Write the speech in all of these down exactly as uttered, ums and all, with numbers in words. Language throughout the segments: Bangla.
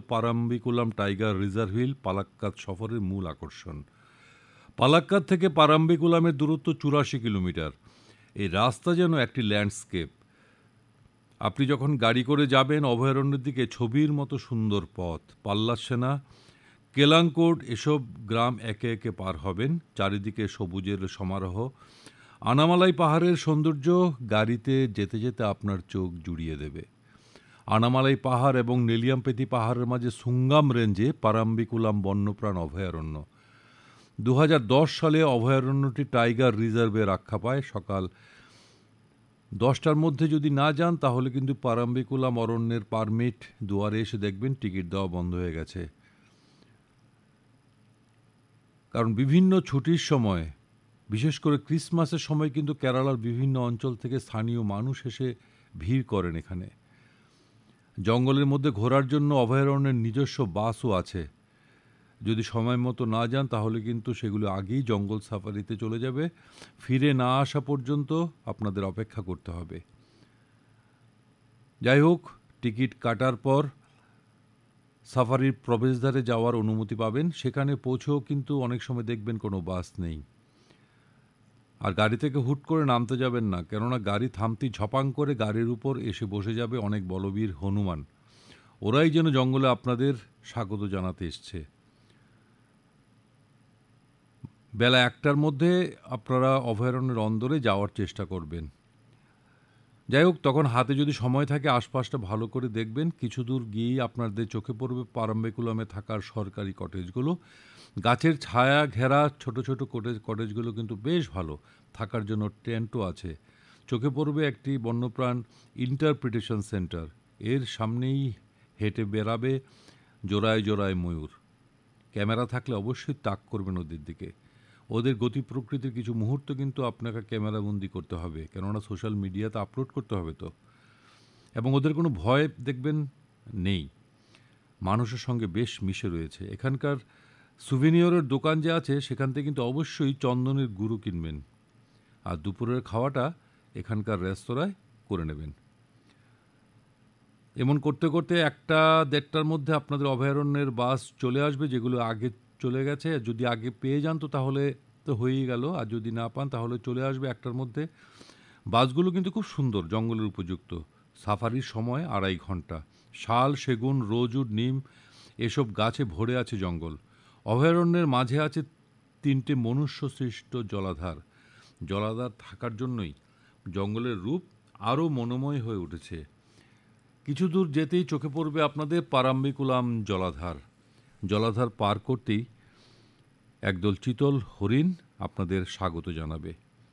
Parambikulam tiger reserve hill Palakkad সফরের মূল আকর্ষণ। পালাক্কাদ থেকে পারাম্বিকুলামের দূরত্ব চুরাশি কিলোমিটার। এই রাস্তা যেন একটি ল্যান্ডস্কেপ। আপনি যখন গাড়ি করে যাবেন অভয়ারণ্যের দিকে, ছবির মতো সুন্দর পথ। পাল্লাসেনা, কেলাঙ্কোট এসব গ্রাম একে একে পার হবেন, চারিদিকে সবুজের সমারোহ। আনামালাই পাহাড়ের সৌন্দর্য গাড়িতে যেতে যেতে আপনার চোখ জুড়িয়ে দেবে। আনামালাই পাহাড় এবং নেলিয়ামপেতি পাহাড়ের মাঝে সুঙ্গাম রেঞ্জে পারাম্বিকুলাম বন্যপ্রাণ অভয়ারণ্য। দু হাজার দশ সালে অভয়ারণ্যটি টাইগার রিজার্ভে রক্ষা পায়। সকাল দশটার মধ্যে যদি না যান তাহলে কিন্তু পারাম্বিকুলাম অরণ্যের পারমিট দুয়ারে এসে দেখবেন টিকিট দেওয়া বন্ধ হয়ে গেছে। কারণ বিভিন্ন ছুটির সময়, বিশেষ করে ক্রিসমাসের সময় কিন্তু কেরালার বিভিন্ন অঞ্চল থেকে স্থানীয় মানুষ এসে ভিড় করেন এখানে। জঙ্গলের মধ্যে ঘোরার জন্য অভয়ারণ্যের নিজস্ব বাসও আছে। যদি সময় মতো না যান তাহলে কিন্তু সেগুলো আগেই জঙ্গল সাফারিতে চলে যাবে। ফিরে না আসা পর্যন্ত আপনাদের অপেক্ষা করতে হবে। যাই হোক, টিকিট কাটার পর সাফারির প্রবেশদ্বারে যাওয়ার অনুমতি পাবেন। সেখানে পৌঁছেও কিন্তু অনেক সময় দেখবেন কোনো বাস নেই। আর গাড়ি থেকে হুট করে নামতে যাবেন না, কেননা গাড়ি থামতেই ঝপাং করে গাড়ির উপর এসে বসে যাবে অনেক বলবীর হনুমান। ওরাই যেন জঙ্গলে আপনাদের স্বাগত জানাতে এসছে। বেলা একটার মধ্যে আপনারা অভয়ারণ্যের অন্দরে যাওয়ার চেষ্টা করবেন। যাই হোক, তখন হাতে যদি সময় থাকে আশপাশটা ভালো করে দেখবেন। কিছু দূর গিয়েই আপনাদের চোখে পড়বে পারাম্বিকুলামে থাকার সরকারি কটেজগুলো। গাছের ছায়া ঘেরা ছোট ছোট কটেজ কটেজগুলো কিন্তু বেশ ভালো, থাকার জন্য টেন্টও আছে। চোখে পড়বে একটি বন্যপ্রাণ ইন্টারপ্রিটেশন সেন্টার। এর সামনেই হেঁটে বেড়াবে জোড়ায় জোড়ায় ময়ূর। ক্যামেরা থাকলে অবশ্যই তাক করবেন ওদের দিকে। ওদের গতি প্রকৃতির কিছু মুহূর্ত কিন্তু আপনাকে ক্যামেরাবন্দি করতে হবে, কেননা সোশ্যাল মিডিয়াতে আপলোড করতে হবে তো। এবং ওদের কোনো ভয় দেখবেন নেই, মানুষের সঙ্গে বেশ মিশে রয়েছে। এখানকার সুভিনিয়রের দোকান যে আছে সেখান থেকে কিন্তু অবশ্যই চন্দনের গুঁড়ো কিনবেন। আর দুপুরের খাওয়াটা এখানকার রেস্তোরাঁয় করে নেবেন। এমন করতে করতে একটা দেড়টার মধ্যে আপনাদের অভয়ারণ্যের বাস চলে আসবে, যেগুলো আগে চলে গেছে। যদি আগে পেয়ে যান তো তাহলে তো হয়েই গেল, আর যদি না পান তাহলে চলে আসবে একটার মধ্যে। বাসগুলো কিন্তু খুব সুন্দর, জঙ্গলের উপযুক্ত। সাফারির সময় আড়াই ঘন্টা। শাল, সেগুন, রোজউড, নিম এসব গাছে ভরে আছে জঙ্গল। অভয়ারণ্যের মাঝে আছে তিনটে মনুষ্য সৃষ্ট জলাধার। জলাধার থাকার জন্যই জঙ্গলের রূপ আরও মনোময় হয়ে উঠেছে। কিছু দূর যেতেই চোখে পড়বে আপনাদের পারাম্বিকুলাম জলাধার। জলাধার পার করতেই একদল চিতল হরিণ আপনাদের স্বাগত জানাবে।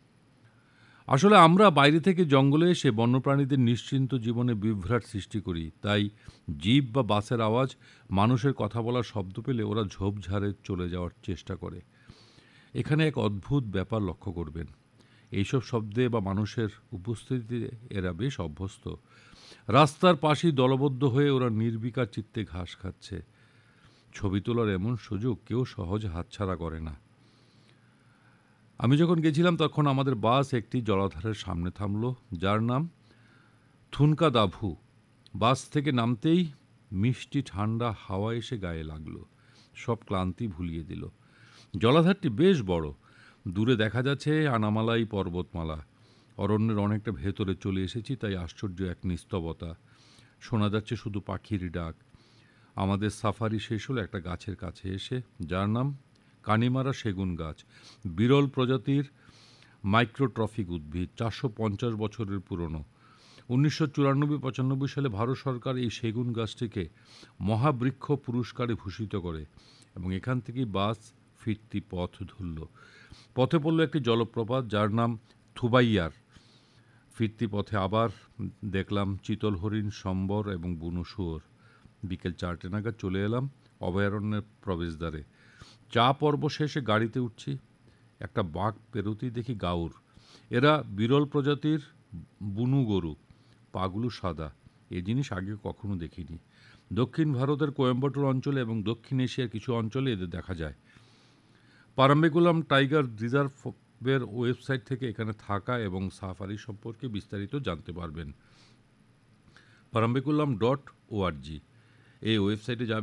আসলে আমরা বাইরে থেকে জঙ্গলে এসে বন্যপ্রাণীদের নিশ্চিন্ত জীবনে বিভ্রাট সৃষ্টি করি। তাই জিপ বা বাসের আওয়াজ, মানুষের কথা বলার শব্দ পেলে ওরা ঝোপঝাড়ে চলে যাওয়ার চেষ্টা করে। এখানে এক অদ্ভুত ব্যাপার লক্ষ্য করবেন। এইসব শব্দে বা মানুষের উপস্থিতিতে এরা বেশ অভ্যস্ত। রাস্তার পাশেই দলবদ্ধ হয়ে ওরা নির্বিকার চিত্তে ঘাস খাচ্ছে। ছবি তোলার এমন সুযোগ কেউ সহজে হাতছাড়া করে না। আমি যখন গেছিলাম তখন আমাদের বাস একটি জলাধারের সামনে থামল, যার নাম থুনকা দাভু। বাস থেকে নামতেই মিষ্টি ঠান্ডা হাওয়া এসে গায়ে লাগলো, সব ক্লান্তি ভুলিয়ে দিল। জলাধারটি বেশ বড়। দূরে দেখা যাচ্ছে আনামালাই পর্বতমালা। অরণ্যের অনেকটা ভেতরে চলে এসেছি, তাই আশ্চর্য এক নিস্তবতা। শোনা যাচ্ছে শুধু পাখির ডাক। আমাদের সাফারি শেষ হলো একটা গাছের কাছে এসে, যার নাম কানিমারা সেগুন গাছ। বিরল প্রজাতির মাইক্রোট্রফিক উদ্ভিদ, চারশো পঞ্চাশ বছরের পুরনো। উনিশশো চুরানব্বই পঁচানব্বই সালে ভারত সরকার এই সেগুন গাছটিকে মহাবৃক্ষ পুরস্কারে ভূষিত করে এবং এখান থেকেই বাস ফিরতি পথ ধরল। পথে পড়ল একটি জলপ্রপাত, যার নাম থুবাইয়ার। ফিরতি পথে আবার দেখলাম চিতল হরিণ, সম্বর এবং বুনো শুয়োর। বিকেল চারটে নাগাদ চলে এলাম অভয়ারণ্যের প্রবেশদ্বারে। চা পর্ব শেষে গাড়িতে উঠছি। একটা বাঘ পেরোতেই দেখি গাউর। এরা বিরল প্রজাতির বুনু গরু, পাগুলো সাদা। এ জিনিস আগে কখনো দেখিনি। দক্ষিণ ভারতের কোয়েম্বাটুর অঞ্চলে এবং দক্ষিণ এশিয়ার কিছু অঞ্চলে এদের দেখা যায়। পারাম্বিকুলাম টাইগার রিজার্ভের ওয়েবসাইট থেকে এখানে থাকা এবং সাফারি সম্পর্কে বিস্তারিত জানতে পারবেন। পারাম্বিকুলাম ডট ওআরজি এই ওয়েবসাইটে যাবেন।